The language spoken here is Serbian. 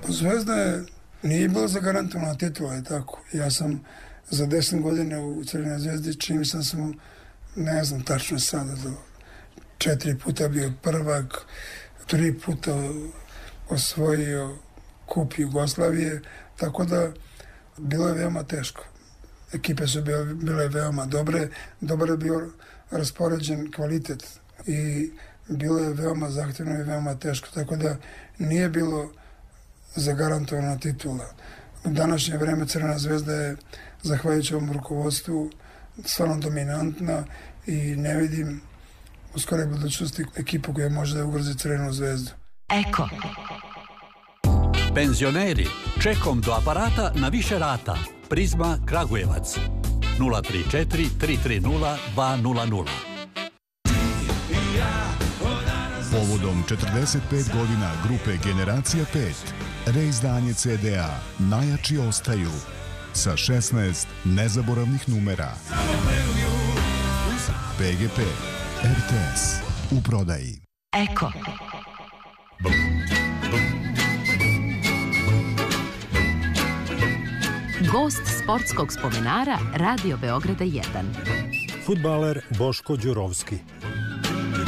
Zvezda nije bila zagarantovana titula, je tako. Ja sam za 10 godina u Crvenoj Zvezdi, čini sam, ne znam tačno sada, 4 puta bio prvak, 3 puta osvojio kup Jugoslavije, tako da bilo je veoma teško. Ekipe su bile veoma dobre, dobro je bio raspoređen kvalitet i bilo je veoma zahtjevno i veoma teško, tako da nije bilo zagarantovana titula. U današnje vreme Crvena Zvezda je, zahvaljujući ovom rukovodstvu, stvarno dominantna i ne vidim u skoroj budućnosti ekipu koja može da ugrozi Crvenu Zvezdu. Eko. Penzioneri, čekom do aparata na više rata. Prizma Kragujevac 034 330 200. Povodom 45 godina grupe Generacija 5, reizdanje CD-a Najjači ostaju sa 16 nezaboravnih numera. PGP, RTS, u prodaji. Eko. Gost sportskog spomenara Radio Beograda 1. Fudbaler Boško Đurovski.